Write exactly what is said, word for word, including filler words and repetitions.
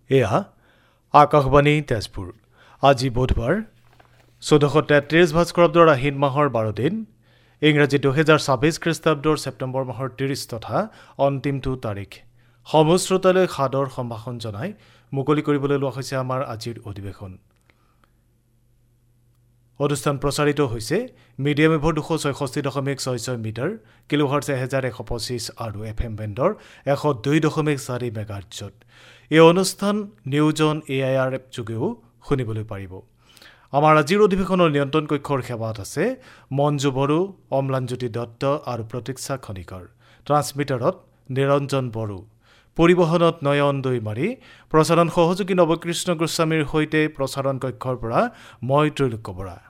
এয়া আকাশবাণী তেজপুৰ। আজি বুধবাৰ চৈধ্যশ তেত্ৰিছ ভাস্কৰাব্দৰ আহিন মাহৰ বাৰ দিন, ইংৰাজী দুহেজাৰ ছাব্বিছ খ্ৰীষ্টাব্দৰ ছেপ্টেম্বৰ মাহৰ ত্ৰিছ তথা অন্তিমটো তাৰিখ। সমশ্ৰোতালৈ সাদৰ সম্ভাষণ জনাই মুকলি কৰিবলৈ লোৱা হৈছে আমাৰ আজিৰ অধিৱেশন। অনুষ্ঠান প্ৰচাৰিত হৈছে মিডিয়াম ৱেভৰ দুশ ছয়ষষ্ঠি দশমিক ছয় ছয় মিটাৰ, কিলোহাৰ্টছ এহেজাৰ এশ পঁচিছ আৰু এফ এম বেণ্ডৰ এশ দুই দশমিক চাৰি মেগাহাৰ্টছত। এই অনুষ্ঠান নিউজন এ আই আৰ এপ যোগেও শুনিবলৈ পাৰিব। আমাৰ আজিৰ অধিৱেশনৰ নিয়ন্ত্ৰণ কক্ষৰ সেৱাত আছে মঞ্জু বড়ো, অম্লানজ্যোতি দত্ত আৰু প্ৰতীক্ষা খনিকৰ। ট্ৰান্সমিটাৰত নিৰঞ্জন বড়ো, পৰিবহণত নয়ন দৈমাৰী, প্ৰচাৰণ সহযোগী নৱকৃষ্ণ গোস্বামীৰ সৈতে প্ৰচাৰণ কক্ষৰ পৰা মই ত্ৰৈলোক্য বৰা।